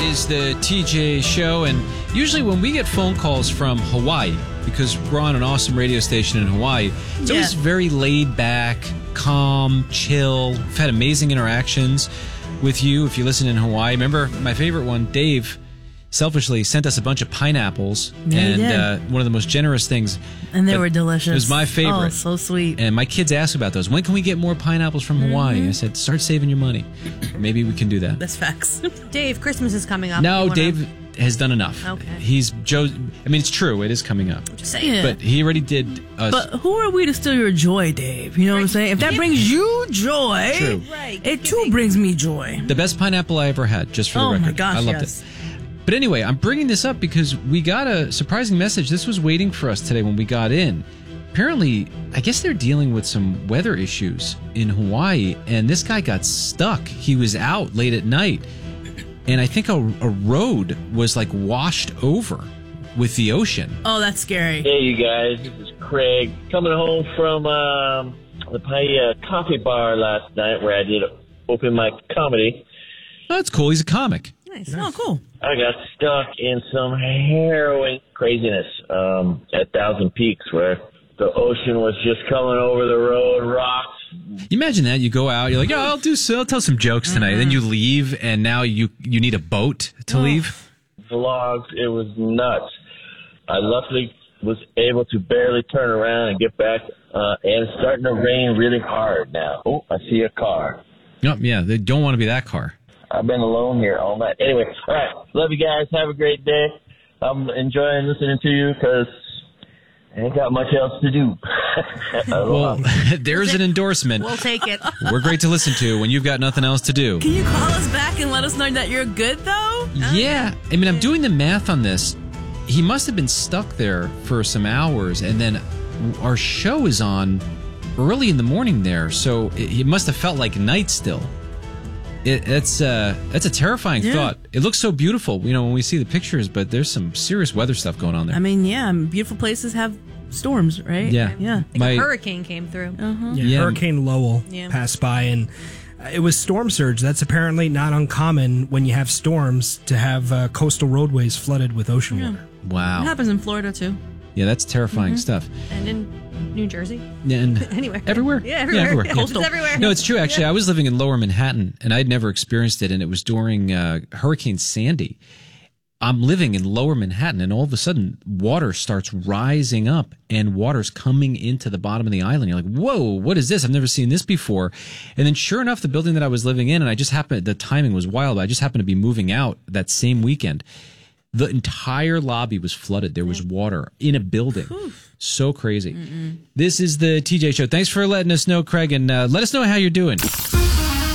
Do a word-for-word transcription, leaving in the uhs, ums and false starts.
is the T J Show, and usually when we get phone calls from Hawaii, because we're on an awesome radio station in Hawaii, it's Yeah. always very laid back, calm, chill. We've had amazing interactions with you if you listen in Hawaii. Remember, my favorite one, Dave, selfishly sent us a bunch of pineapples, Yeah, he and did. uh, one of the most generous things. And they But were delicious. It was my favorite. Oh, so sweet. And my kids asked about those. When can we get more pineapples from Hawaii? Mm-hmm. I said, start saving your money. Maybe we can do that. That's facts. Dave, Christmas is coming up. No, You wanna- Dave has done enough. Okay. He's Joe. I mean, it's true. It is coming up. Just saying. But he already did us. But who are we to steal your joy, Dave? You know what I'm saying? If that brings you joy, True. Right. it too brings me joy. the best pineapple I ever had, just for the Oh record. my gosh, I loved yes. it. But anyway, I'm bringing this up because we got a surprising message. This was waiting for us today when we got in. Apparently, I guess they're dealing with some weather issues in Hawaii, and this guy got stuck. He was out late at night, and I think a, a road was like washed over with the ocean. Oh, that's scary. Hey, you guys, this is Craig coming home from um, the uh, coffee bar last night where I did open mic comedy. Oh, that's cool. He's a comic. Nice. Oh, cool. I got stuck in some harrowing craziness um, at Thousand Peaks where the ocean was just coming over the road, rocks. You imagine that you go out, you're like, oh, I'll do so, I'll tell some jokes tonight. Then you leave, and now you you need a boat to leave. Vlogs, it was nuts. I luckily was able to barely turn around and get back, uh, and it's starting to rain really hard now. Oh, I see a car. Oh, yeah, they don't want to be that car. I've been alone here all night. Anyway, all right. Love you guys. Have a great day. I'm enjoying listening to you because I ain't got much else to do. Well, there's an endorsement. We'll take it. We're great to listen to when you've got nothing else to do. Can you call us back and let us know that you're good, though? Yeah. I mean, I'm doing the math on this. He must have been stuck there for some hours, and then our show is on early in the morning there, so it, it must have felt like night still. It, that's uh, that's a terrifying Yeah. thought. It looks so beautiful, you know, when we see the pictures, but there's some serious weather stuff going on there. I mean, yeah, beautiful places have storms, right? Yeah. Yeah. Like My- a hurricane came through. Uh-huh. Yeah, Yeah. Hurricane Lowell Yeah. passed by, and uh, it was storm surge. That's apparently not uncommon when you have storms to have uh, coastal roadways flooded with ocean water. It Wow. happens in Florida, too. Yeah, that's terrifying stuff. And in New Jersey. And Anywhere. everywhere. Yeah, everywhere. Yeah, It's everywhere. No, it's true. Actually, I was living in Lower Manhattan, and I'd never experienced it, and it was during uh, Hurricane Sandy. I'm living in Lower Manhattan, and all of a sudden, water starts rising up, and water's coming into the bottom of the island. You're like, whoa, what is this? I've never seen this before. And then sure enough, the building that I was living in, and I just happened, the timing was wild, but I just happened to be moving out that same weekend. The entire lobby was flooded. There was water in a building. So crazy. This is the T J Show. Thanks for letting us know, Craig, and uh, let us know how you're doing.